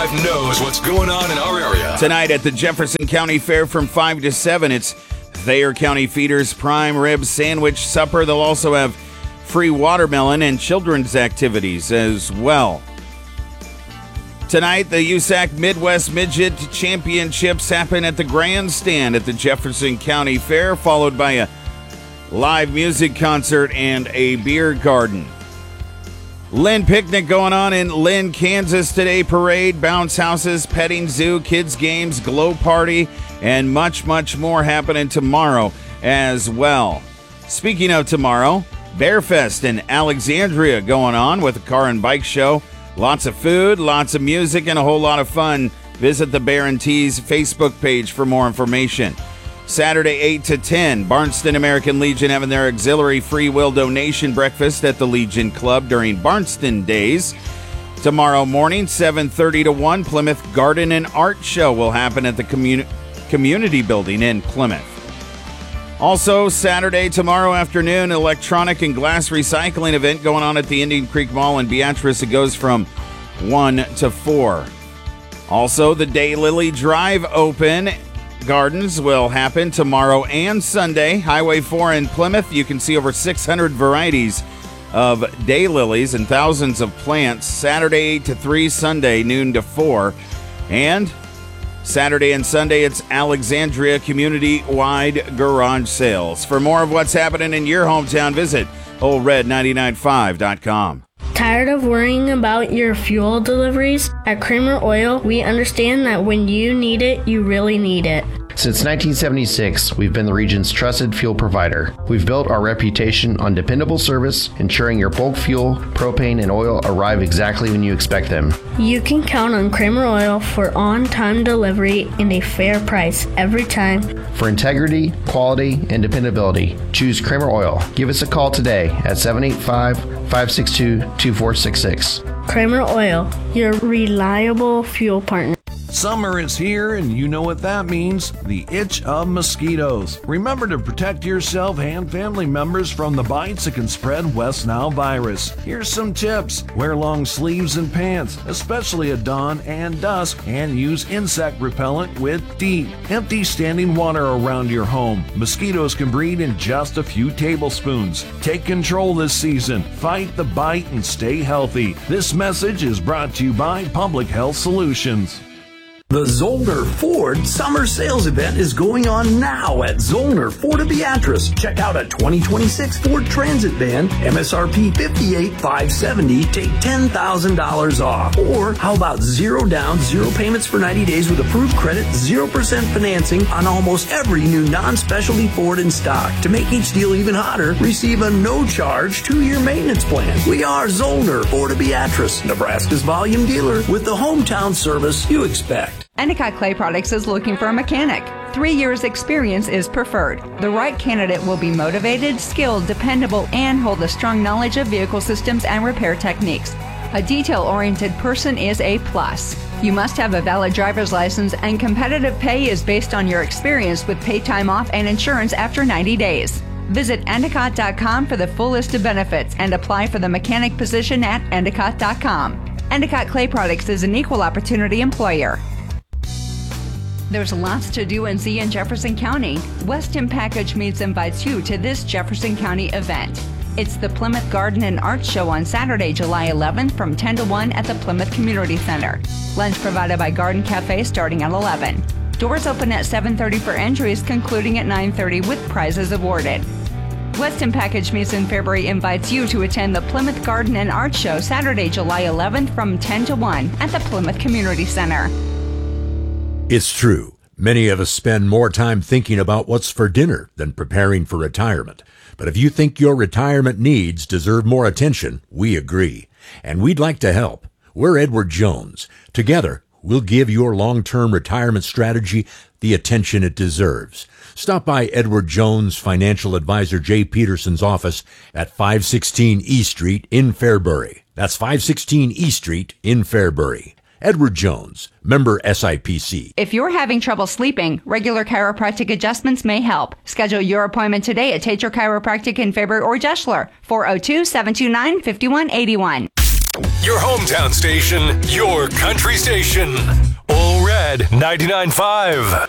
95 knows what's going on in our area. Tonight at the Jefferson County Fair from 5 to 7, it's Thayer County Feeders Prime Rib Sandwich Supper. They'll also have free watermelon and children's activities as well. Tonight, the USAC Midwest Midget Championships happen at the Grandstand at the Jefferson County Fair, followed by a live music concert and a beer garden. Lynn Picnic going on in Lynn, Kansas today. Parade, bounce houses, petting zoo, kids games, glow party, and much, much more happening tomorrow as well. Speaking of tomorrow, Bearfest in Alexandria going on with a car and bike show. Lots of food, lots of music, and a whole lot of fun. Visit the Bear and Tees Facebook page for more information. Saturday, 8 to 10, Barnston American Legion having their auxiliary free will donation breakfast at the Legion Club during Barnston Days. Tomorrow morning, 7:30 to 1, Plymouth Garden and Art Show will happen at the community building in Plymouth. Also, Saturday, tomorrow afternoon, electronic and glass recycling event going on at the Indian Creek Mall in Beatrice. It goes from 1 to 4. Also, the Daylily Drive Open Gardens will happen tomorrow and Sunday. Highway 4 in Plymouth. You can see over 600 varieties of daylilies and thousands of plants. Saturday 8 to 3, Sunday noon to 4. And Saturday and Sunday, it's Alexandria community-wide garage sales. For more of what's happening in your hometown, visit OldRed995.com. Tired of worrying about your fuel deliveries? At Kramer Oil, we understand that when you need it, you really need it. Since 1976, we've been the region's trusted fuel provider. We've built our reputation on dependable service, ensuring your bulk fuel, propane, and oil arrive exactly when you expect them. You can count on Kramer Oil for on-time delivery and a fair price every time. For integrity, quality, and dependability, choose Kramer Oil. Give us a call today at 785-562-2466. Kramer Oil, your reliable fuel partner. Summer is here, and you know what that means, the itch of mosquitoes. Remember to protect yourself and family members from the bites that can spread West Nile virus. Here's some tips. Wear long sleeves and pants, especially at dawn and dusk, and use insect repellent with deep, empty standing water around your home. Mosquitoes can breed in just a few tablespoons. Take control this season. Fight the bite and stay healthy. This message is brought to you by Public Health Solutions. The Zollner Ford Summer Sales Event is going on now at Zollner Ford of Beatrice. Check out a 2026 Ford Transit van, MSRP $58,570, take $10,000 off. Or how about zero down, zero payments for 90 days with approved credit, 0% financing on almost every new non-specialty Ford in stock. To make each deal even hotter, receive a no-charge 2-year maintenance plan. We are Zollner Ford of Beatrice, Nebraska's volume dealer with the hometown service you expect. Endicott Clay Products is looking for a mechanic. 3 years experience is preferred. The right candidate will be motivated, skilled, dependable, and hold a strong knowledge of vehicle systems and repair techniques. A detail-oriented person is a plus. You must have a valid driver's license, and competitive pay is based on your experience with paid time off and insurance after 90 days. Visit Endicott.com for the full list of benefits and apply for the mechanic position at Endicott.com. Endicott Clay Products is an equal opportunity employer. There's lots to do and see in Jefferson County. Weston Package Meats invites you to this Jefferson County event. It's the Plymouth Garden and Art Show on Saturday, July 11th from 10 to 1 at the Plymouth Community Center. Lunch provided by Garden Cafe starting at 11. Doors open at 7:30 for entries, concluding at 9:30 with prizes awarded. Weston Package Meats in Fairbury invites you to attend the Plymouth Garden and Art Show Saturday, July 11th from 10 to 1 at the Plymouth Community Center. It's true. Many of us spend more time thinking about what's for dinner than preparing for retirement. But if you think your retirement needs deserve more attention, we agree. And we'd like to help. We're Edward Jones. Together, we'll give your long-term retirement strategy the attention it deserves. Stop by Edward Jones Financial Advisor Jay Peterson's office at 516 E Street in Fairbury. That's 516 E Street in Fairbury. Edward Jones, member SIPC. If you're having trouble sleeping, regular chiropractic adjustments may help. Schedule your appointment today at Tater Chiropractic in Fairbury or Deschler, 402-729-5181. Your hometown station, your country station. All Red 99.5.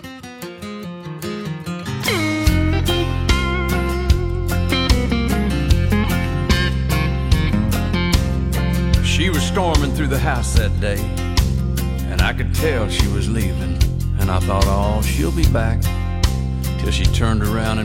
She was storming through the house that day, and I could tell she was leaving. And I thought, oh, she'll be back. Till she turned around and